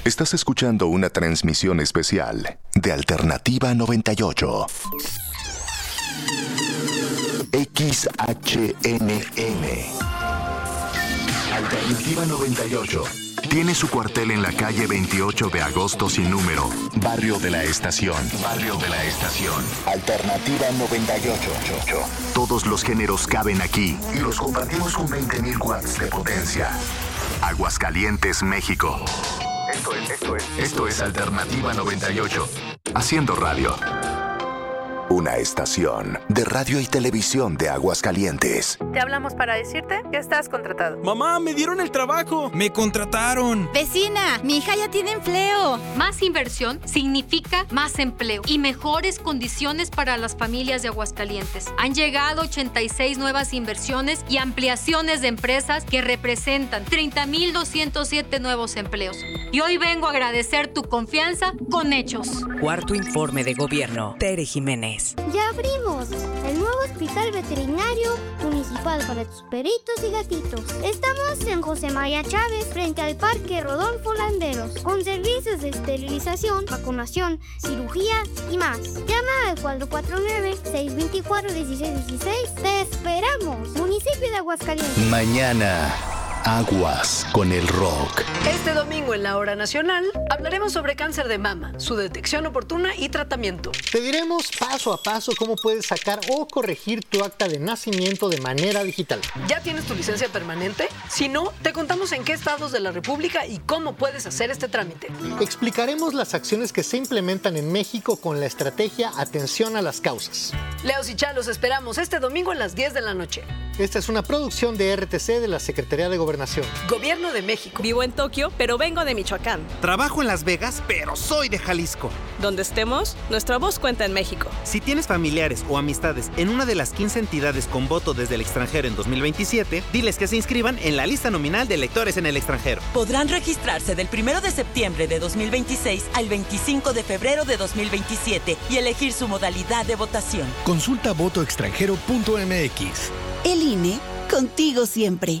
Estás escuchando una transmisión especial de Alternativa 98. XHNN. Alternativa 98. Tiene su cuartel en la calle 28 de agosto sin número, Barrio de la Estación. Barrio de la Estación. Alternativa 98. Todos los géneros caben aquí y los compartimos con 20.000 watts de potencia. Aguascalientes, México. Esto es Alternativa 98. Haciendo radio. Una estación de radio y televisión de Aguascalientes. Te hablamos para decirte que estás contratado. Mamá, me dieron el trabajo. Me contrataron. Vecina, mi hija ya tiene empleo. Más inversión significa más empleo y mejores condiciones para las familias de Aguascalientes. Han llegado 86 nuevas inversiones y ampliaciones de empresas que representan 30,207 nuevos empleos. Y hoy vengo a agradecer tu confianza con hechos. Cuarto informe de gobierno. Tere Jiménez. Ya abrimos el nuevo hospital veterinario municipal para tus perritos y gatitos. Estamos en José María Chávez, frente al Parque Rodolfo Landeros, con servicios de esterilización, vacunación, cirugía y más. Llama al 449-624-1616. ¡Te esperamos! Municipio de Aguascalientes. Mañana, aguas con el rock. Este domingo en la Hora Nacional hablaremos sobre cáncer de mama, su detección oportuna y tratamiento. Te diremos paso a paso cómo puedes sacar o corregir tu acta de nacimiento de manera digital. ¿Ya tienes tu licencia permanente? Si no, te contamos en qué estados de la República y cómo puedes hacer este trámite. Explicaremos las acciones que se implementan en México con la estrategia Atención a las Causas. Leos y Chalos esperamos este domingo a las 10 de la noche. Esta es una producción de RTC de la Secretaría de Gobernación. Gobierno de México. Vivo en Tokio, pero vengo de Michoacán. Trabajo en Las Vegas, pero soy de Jalisco. Donde estemos, nuestra voz cuenta en México. Si tienes familiares o amistades en una de las 15 entidades con voto desde el extranjero en 2027, diles que se inscriban en la lista nominal de electores en el extranjero. Podrán registrarse del 1 de septiembre de 2026 al 25 de febrero de 2027 y elegir su modalidad de votación. Consulta votoextranjero.mx. El INE, contigo siempre.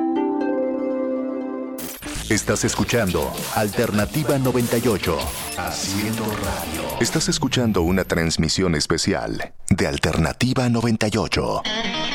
Estás escuchando Alternativa 98. Haciendo radio. Estás escuchando una transmisión especial de Alternativa 98.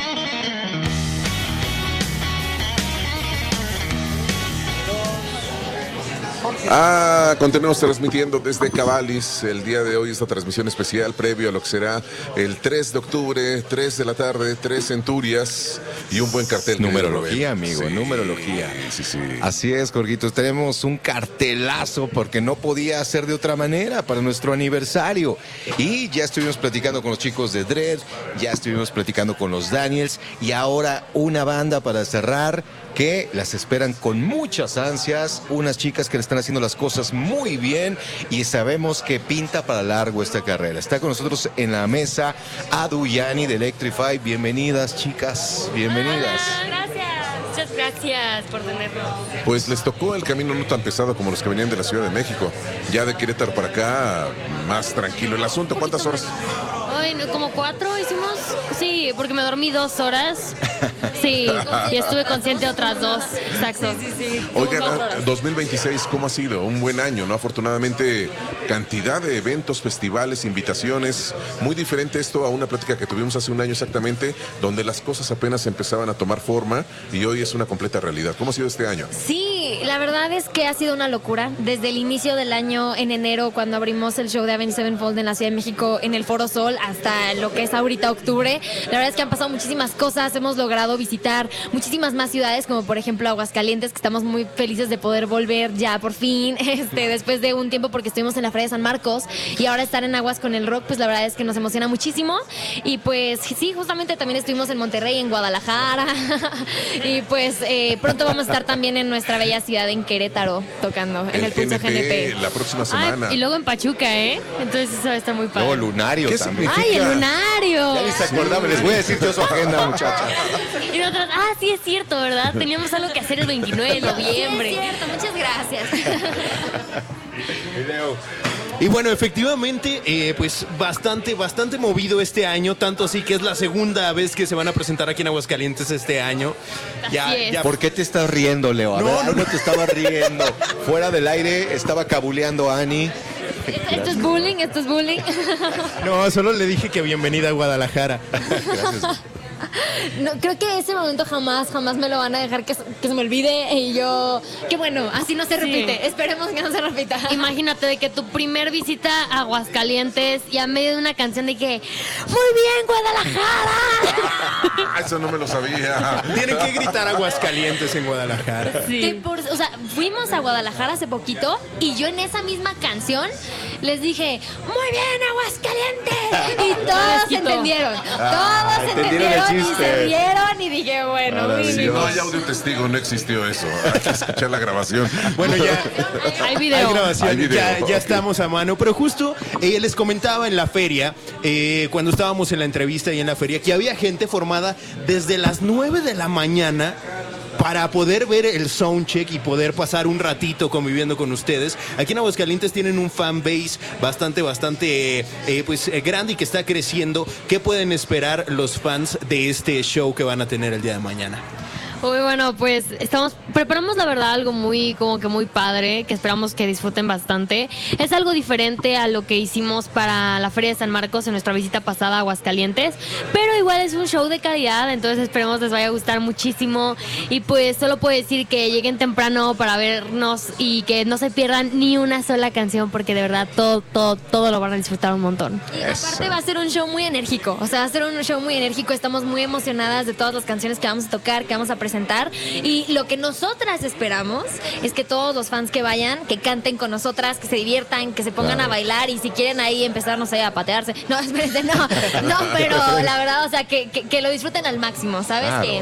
Continuamos transmitiendo desde Cabalis el día de hoy esta transmisión especial previo a lo que será el 3 de octubre, 3 de la tarde, 3 centurias y un buen cartel. Numerología, amigo, sí, numerología. Sí. Así es, Jorgitos, tenemos un cartelazo porque no podía ser de otra manera para nuestro aniversario. Y ya estuvimos platicando con los chicos de Dread, ya estuvimos platicando con los Daniels y ahora una banda para cerrar que las esperan con muchas ansias, unas chicas que le están haciendo las cosas muy bien y sabemos que pinta para largo esta carrera. Está con nosotros en la mesa Adu Yani de Electrify. Bienvenidas, chicas, bienvenidas. Hola, gracias. Muchas gracias por tenernos. Pues les tocó el camino no tan pesado como los que venían de la Ciudad de México. Ya de Querétaro para acá, más tranquilo el asunto. ¿Cuántas horas? Hoy, como 4 hicimos. Sí, porque me dormí 2 horas. Sí, y estuve consciente otras 2. Exacto. Sí. Oigan, 2026, ¿cómo ha sido? Un buen año, ¿no? Afortunadamente, cantidad de eventos, festivales, invitaciones. Muy diferente esto a una plática que tuvimos hace un año exactamente, donde las cosas apenas empezaban a tomar forma y hoy es una completa realidad. ¿Cómo ha sido este año? Sí, la verdad es que ha sido una locura. Desde el inicio del año, en enero, cuando abrimos el show de Avenged Sevenfold en la Ciudad de México, en el Foro Sol, hasta lo que es ahorita octubre, la verdad es que han pasado muchísimas cosas. Hemos logrado visitar muchísimas más ciudades, como por ejemplo Aguascalientes, que estamos muy felices de poder volver ya por fin, después de un tiempo, porque estuvimos en la Feria de San Marcos y ahora estar en Aguas con el rock, pues la verdad es que nos emociona muchísimo. Y pues sí, justamente también estuvimos en Monterrey, en Guadalajara y pues pronto vamos a estar también en nuestra bella ciudad en Querétaro tocando en el Pulso GNP la próxima semana. Y luego en Pachuca, entonces eso va a estar muy padre. Luego Lunario también. ¡Ay, el Lunario! Ya ni se acordaba, les voy a decir yo su agenda, muchachas. Y nosotros, sí es cierto, ¿verdad? Teníamos algo que hacer el 29 de noviembre. Muchas gracias. Y bueno, efectivamente, pues bastante movido este año, tanto así que es la segunda vez que se van a presentar aquí en Aguascalientes este año. Ya. ¿Por qué te estás riendo, Leo? A ver, algo te estaba riendo. Fuera del aire estaba cabuleando a Ani. Esto es bullying. No, solo le dije que bienvenida a Guadalajara. Gracias. No, creo que ese momento jamás me lo van a dejar que se me olvide y yo... Que bueno, así no se repite. Esperemos que no se repita. Imagínate de que tu primer visita a Aguascalientes y a medio de una canción de que ¡muy bien, Guadalajara! Eso no me lo sabía. Tienen que gritar Aguascalientes en Guadalajara. Sí. O sea, fuimos a Guadalajara hace poquito y yo en esa misma canción les dije ¡muy bien, Aguascalientes! Y todos entendieron. Todos entendieron y se rieron y dije, bueno, si no hay audio testigo, no existió eso. Hay que escuchar la grabación. Bueno, ya hay video. Hay grabación, Hay video. Ya estamos a mano. Pero justo les comentaba en la feria, cuando estábamos en la entrevista y en la feria, que había gente formada desde las 9 de la mañana para poder ver el soundcheck y poder pasar un ratito conviviendo con ustedes. Aquí en Aguascalientes tienen un fanbase bastante grande y que está creciendo. ¿Qué pueden esperar los fans de este show que van a tener el día de mañana? Uy, bueno, pues preparamos la verdad algo muy padre, que esperamos que disfruten bastante. Es algo diferente a lo que hicimos para la Feria de San Marcos en nuestra visita pasada a Aguascalientes, pero igual es un show de calidad, entonces esperemos les vaya a gustar muchísimo. Y pues solo puedo decir que lleguen temprano para vernos y que no se pierdan ni una sola canción, porque de verdad todo lo van a disfrutar un montón. Y aparte va a ser un show muy enérgico, estamos muy emocionadas de todas las canciones que vamos a tocar, que vamos a presentar, y lo que nosotras esperamos es que todos los fans que vayan, que canten con nosotras, que se diviertan, que se pongan a bailar, y si quieren ahí empezar, no sé, a patearse, no, espérense, no, pero la verdad, o sea, que lo disfruten al máximo, ¿sabes? Claro.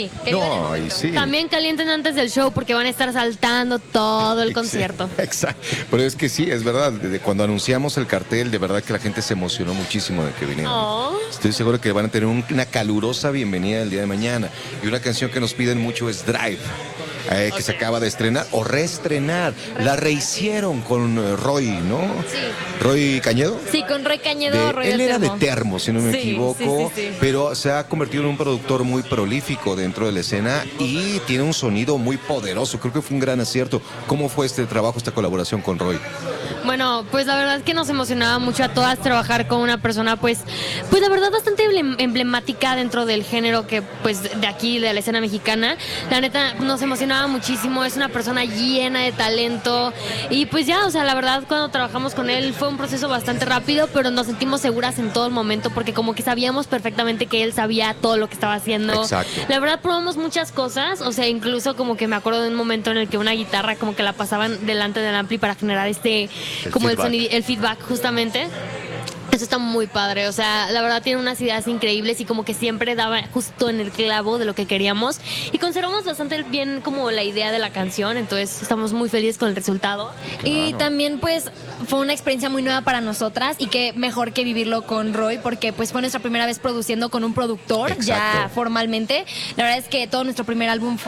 Sí. También calienten antes del show porque van a estar saltando todo el concierto. Exacto. Pero es que sí, es verdad. Cuando anunciamos el cartel, de verdad que la gente se emocionó muchísimo de que vinieran. Estoy seguro que van a tener una calurosa bienvenida el día de mañana. Y una canción que nos piden mucho es Drive. Que se acaba de estrenar o reestrenar. La rehicieron con Roy, ¿no? Sí. ¿Roy Cañedo? Sí, con Roy Cañedo. Él era de Termo, si no me equivoco, sí. Pero se ha convertido en un productor muy prolífico dentro de la escena y tiene un sonido muy poderoso. Creo que fue un gran acierto. ¿Cómo fue este trabajo, esta colaboración con Roy? Bueno, pues la verdad es que nos emocionaba mucho a todas trabajar con una persona pues la verdad bastante emblemática dentro del género que pues de aquí, de la escena mexicana. La neta nos emocionaba muchísimo, es una persona llena de talento y pues ya, o sea, la verdad cuando trabajamos con él fue un proceso bastante rápido, pero nos sentimos seguras en todo el momento porque como que sabíamos perfectamente que él sabía todo lo que estaba haciendo. Exacto. La verdad probamos muchas cosas, o sea, incluso como que me acuerdo de un momento en el que una guitarra como que la pasaban delante del ampli para generar el feedback justamente. Eso está muy padre, o sea, la verdad tiene unas ideas increíbles y como que siempre daba justo en el clavo de lo que queríamos y conservamos bastante bien como la idea de la canción, entonces estamos muy felices con el resultado. Y también pues fue una experiencia muy nueva para nosotras y que mejor que vivirlo con Roy porque pues fue nuestra primera vez produciendo con un productor. Exacto. Ya formalmente. La verdad es que todo nuestro primer álbum